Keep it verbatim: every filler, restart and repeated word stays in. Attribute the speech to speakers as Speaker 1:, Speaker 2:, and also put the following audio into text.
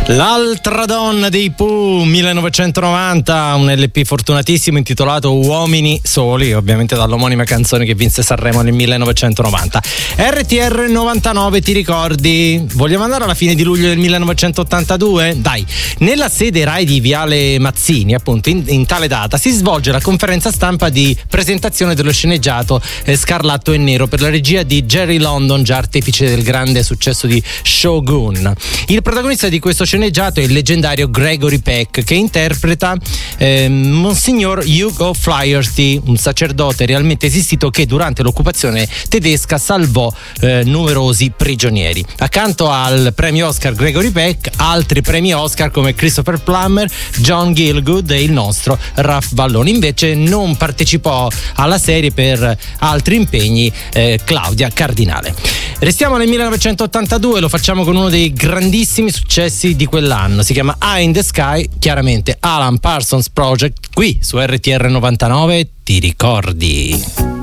Speaker 1: L'altra donna dei Pooh, millenovecentonovanta, un L P fortunatissimo intitolato Uomini Soli, ovviamente dall'omonima canzone che vinse Sanremo nel millenovecentonovanta. R T R novantanove, ti ricordi? Vogliamo andare alla fine di luglio del millenovecentottantadue? Dai, nella sede Rai di Viale Mazzini, appunto, in, in tale data si svolge la conferenza stampa di presentazione dello sceneggiato eh, Scarlatto e Nero per la regia di Jerry London, già artefice del grande successo di Shogun. Il protagonista di questo sceneggiato è il leggendario Gregory Peck, che interpreta eh, Monsignor Hugo Flaherty, un sacerdote realmente esistito che durante l'occupazione tedesca salvò eh, numerosi prigionieri. Accanto al premio Oscar Gregory Peck, altri premi Oscar come Christopher Plummer, John Gielgud e il nostro Ralph Vallone. Invece non partecipò alla serie per altri impegni eh, Claudia Cardinale. Restiamo nel millenovecentottantadue, lo facciamo con uno dei grandissimi successi di quell'anno. Si chiama Eye in the Sky, chiaramente Alan Parsons Project, qui su R T R novantanove, ti ricordi?